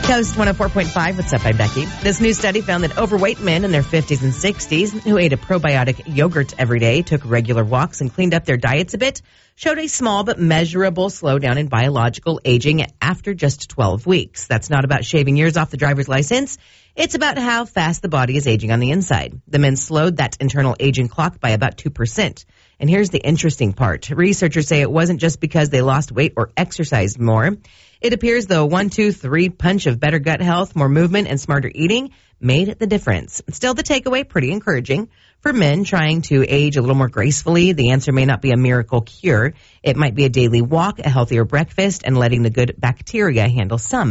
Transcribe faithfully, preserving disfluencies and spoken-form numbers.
Coast one oh four point five. What's up? I'm Becky. This new study found that overweight men in their fifties and sixties who ate a probiotic yogurt every day, took regular walks, and cleaned up their diets a bit, showed a small but measurable slowdown in biological aging after just twelve weeks. That's not about shaving years off the driver's license. It's about how fast the body is aging on the inside. The men slowed that internal aging clock by about two percent. And here's the interesting part. Researchers say it wasn't just because they lost weight or exercised more. It appears the one, two, three punch of better gut health, more movement, and smarter eating made the difference. Still, the takeaway, pretty encouraging. For men trying to age a little more gracefully, the answer may not be a miracle cure. It might be a daily walk, a healthier breakfast, and letting the good bacteria handle some